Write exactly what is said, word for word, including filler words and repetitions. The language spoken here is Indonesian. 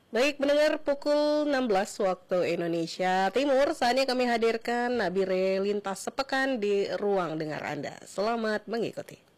Baik, mendengar pukul enam belas waktu Indonesia Timur, saatnya kami hadirkan Nabire Lintas Sepekan di ruang dengar Anda. Selamat mengikuti.